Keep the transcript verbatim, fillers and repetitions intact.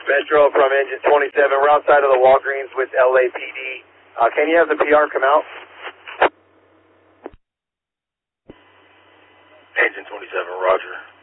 Metro from Engine twenty-seven. We're outside of the Walgreens with L A P D. Uh, can you have the P R come out? Engine twenty-seven, roger.